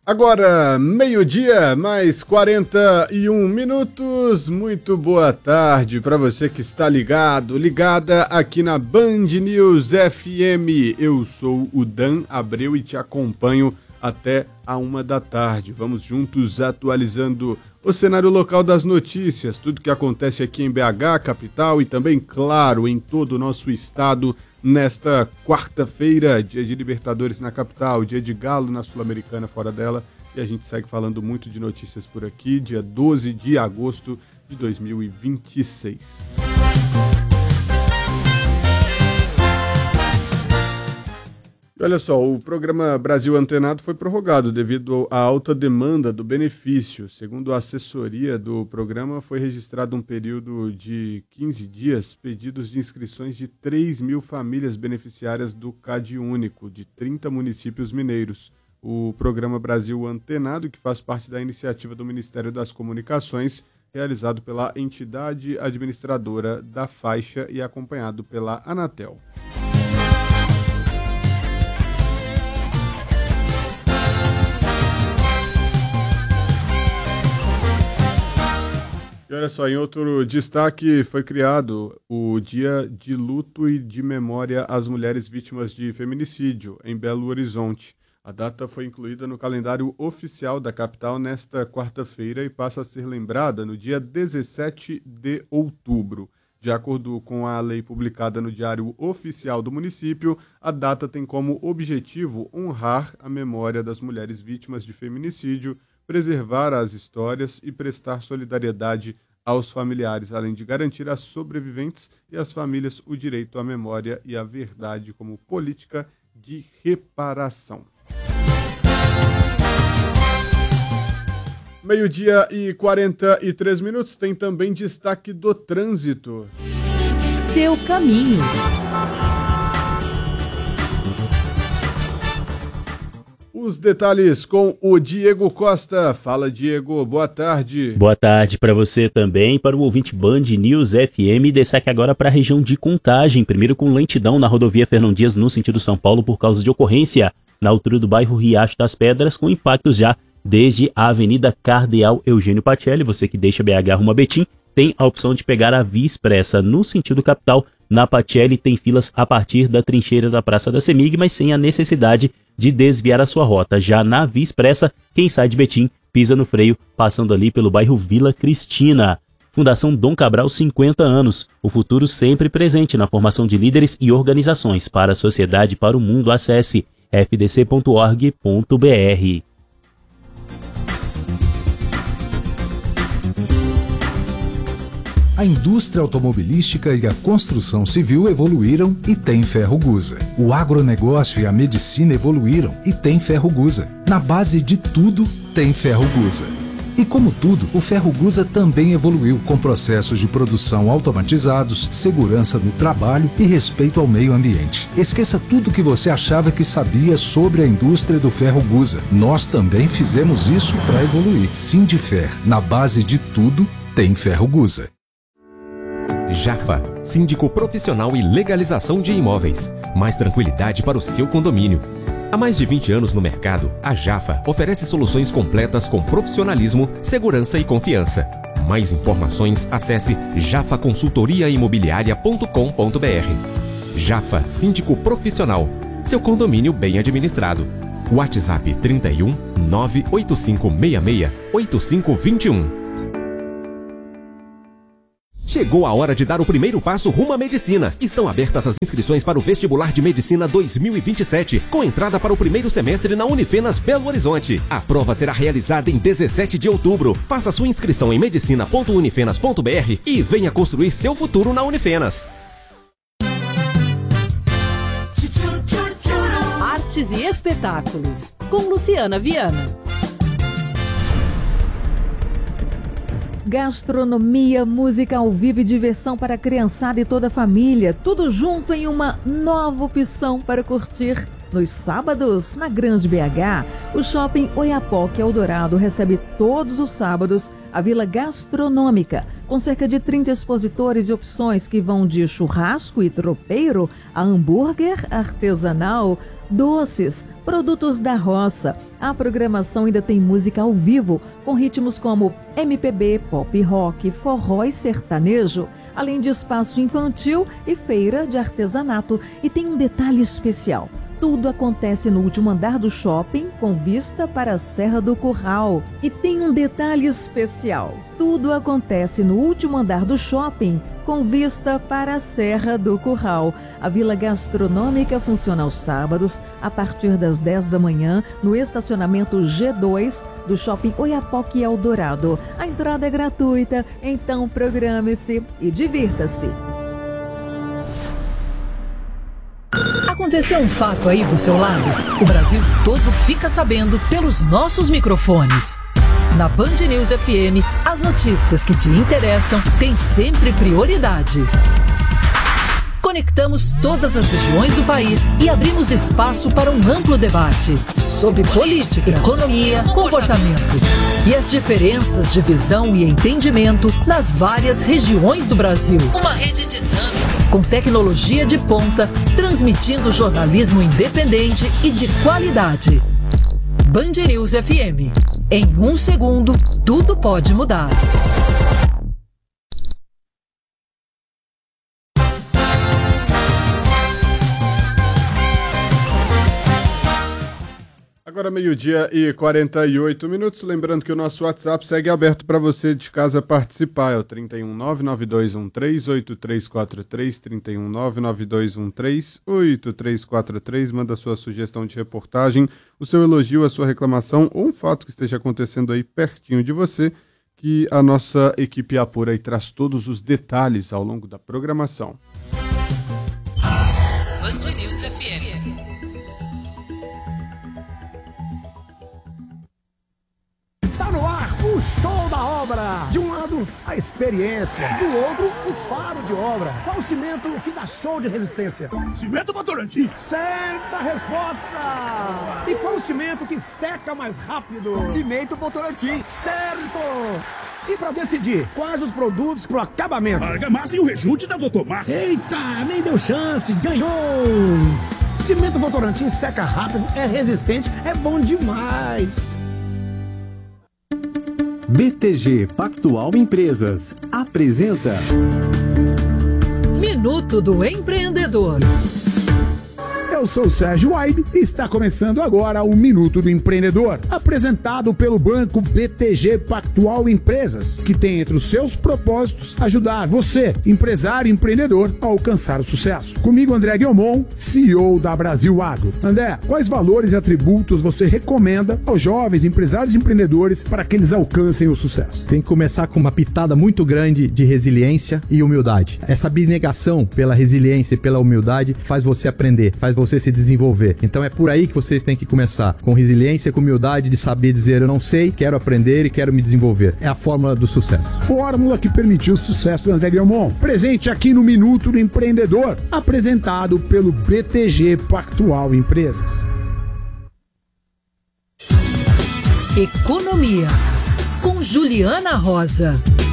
Agora, meio-dia, mais 41 minutos. Muito boa tarde para você que está ligada aqui na Band News FM. Eu sou o Dan Abreu e te acompanho até a 1h. Vamos juntos atualizando o cenário local das notícias, tudo que acontece aqui em BH, capital e também, claro, em todo o nosso estado. Nesta quarta-feira, dia de Libertadores na capital, dia de Galo na Sul-Americana fora dela, e a gente segue falando muito de notícias por aqui, dia 12 de agosto de 2026. E olha só, o programa Brasil Antenado foi prorrogado devido à alta demanda do benefício. Segundo a assessoria do programa, foi registrado um período de 15 dias pedidos de inscrições de 3.000 famílias beneficiárias do CadÚnico, de 30 municípios mineiros. O programa Brasil Antenado, que faz parte da iniciativa do Ministério das Comunicações, realizado pela entidade administradora da faixa e acompanhado pela Anatel. E olha só, em outro destaque, foi criado o Dia de Luto e de Memória às Mulheres Vítimas de Feminicídio, em Belo Horizonte. A data foi incluída no calendário oficial da capital nesta quarta-feira e passa a ser lembrada no dia 17 de outubro. De acordo com a lei publicada no Diário Oficial do município, a data tem como objetivo honrar a memória das mulheres vítimas de feminicídio, preservar as histórias e prestar solidariedade aos familiares, além de garantir às sobreviventes e às famílias o direito à memória e à verdade como política de reparação. Meio-dia e 43 minutos, tem também destaque do trânsito. Seu caminho. Os detalhes com o Diego Costa. Fala, Diego, boa tarde. Boa tarde para você também, para o ouvinte Band News FM. Destaque agora para a região de Contagem. Primeiro com lentidão na rodovia Fernão Dias no sentido São Paulo por causa de ocorrência na altura do bairro Riacho das Pedras, com impactos já desde a Avenida Cardeal Eugênio Pacelli. Você que deixa BH rumo a Betim tem a opção de pegar a Via Expressa no sentido capital. Na Pacelli tem filas a partir da trincheira da Praça da Semig, mas sem a necessidade de desviar a sua rota. Já na Via Expressa, quem sai de Betim pisa no freio, passando ali pelo bairro Vila Cristina. Fundação Dom Cabral, 50 anos. O futuro sempre presente na formação de líderes e organizações para a sociedade e para o mundo. Acesse fdc.org.br. A indústria automobilística e a construção civil evoluíram e tem Ferrogusa. O agronegócio e a medicina evoluíram e tem Ferrogusa. Na base de tudo, tem Ferrogusa. E como tudo, o Ferrogusa também evoluiu com processos de produção automatizados, segurança no trabalho e respeito ao meio ambiente. Esqueça tudo que você achava que sabia sobre a indústria do Ferrogusa. Nós também fizemos isso para evoluir. Sindifer, na base de tudo, tem Ferrogusa. Jafa, síndico profissional e legalização de imóveis. Mais tranquilidade para o seu condomínio. Há mais de 20 anos no mercado, a Jafa oferece soluções completas com profissionalismo, segurança e confiança. Mais informações, acesse jafaconsultoriaimobiliaria.com.br. Jafa, síndico profissional. Seu condomínio bem administrado. WhatsApp 31 98566 8521. Chegou a hora de dar o primeiro passo rumo à medicina. Estão abertas as inscrições para o Vestibular de Medicina 2027, com entrada para o primeiro semestre na Unifenas Belo Horizonte. A prova será realizada em 17 de outubro. Faça sua inscrição em medicina.unifenas.br e venha construir seu futuro na Unifenas. Artes e espetáculos, com Luciana Viana. Gastronomia, música ao vivo e diversão para a criançada e toda a família. Tudo junto em uma nova opção para curtir. Nos sábados, na Grande BH, o Shopping Oiapoque Eldorado recebe todos os sábados a Vila Gastronômica, com cerca de 30 expositores e opções que vão de churrasco e tropeiro a hambúrguer artesanal, doces, produtos da roça. A programação ainda tem música ao vivo, com ritmos como MPB, pop rock, forró e sertanejo, além de espaço infantil e feira de artesanato. E tem um detalhe especial: tudo acontece no último andar do shopping, com vista para a Serra do Curral. E tem um detalhe especial: tudo acontece no último andar do shopping, com vista para a Serra do Curral. A Vila Gastronômica funciona aos sábados, a partir das 10 da manhã, no estacionamento G2 do Shopping Oiapoque Eldorado. A entrada é gratuita, então programe-se e divirta-se. Aconteceu um fato aí do seu lado? O Brasil todo fica sabendo pelos nossos microfones. Na Band News FM, as notícias que te interessam têm sempre prioridade. Conectamos todas as regiões do país e abrimos espaço para um amplo debate sobre política, economia, comportamento e as diferenças de visão e entendimento nas várias regiões do Brasil. Uma rede dinâmica, com tecnologia de ponta, transmitindo jornalismo independente e de qualidade. Band News FM. Em 1 segundo, tudo pode mudar. Agora 12h48. Lembrando que o nosso WhatsApp segue aberto para você de casa participar. É o 31992138343, 31992138343. Manda sua sugestão de reportagem, o seu elogio, a sua reclamação ou um fato que esteja acontecendo aí pertinho de você, que a nossa equipe apura e traz todos os detalhes ao longo da programação. Band News FM. Tá no ar o show da obra. De um lado, a experiência. Do outro, o faro de obra. Qual o cimento que dá show de resistência? Cimento Votorantim. Certa resposta. E qual o cimento que seca mais rápido? Cimento Votorantim. Certo. E para decidir, quais os produtos pro acabamento? Argamassa e o rejunte da Votomassa. Eita, nem deu chance. Ganhou. Cimento Votorantim seca rápido, é resistente, é bom demais. BTG Pactual Empresas apresenta Minuto do Empreendedor. Eu sou o Sérgio Waibe e está começando agora o Minuto do Empreendedor, apresentado pelo banco BTG Pactual Empresas, que tem entre os seus propósitos ajudar você, empresário e empreendedor, a alcançar o sucesso. Comigo, André Guilmon, CEO da Brasil Agro. André, quais valores e atributos você recomenda aos jovens empresários e empreendedores para que eles alcancem o sucesso? Tem que começar com uma pitada muito grande de resiliência e humildade. Essa abnegação pela resiliência e pela humildade faz você aprender, faz você se desenvolver. Então é por aí que vocês têm que começar, com resiliência, com humildade, de saber dizer eu não sei, quero aprender e quero me desenvolver. É a fórmula do sucesso. Fórmula que permitiu o sucesso do André Guilmon. Presente aqui no Minuto do Empreendedor, apresentado pelo BTG Pactual Empresas. Economia, com Juliana Rosa.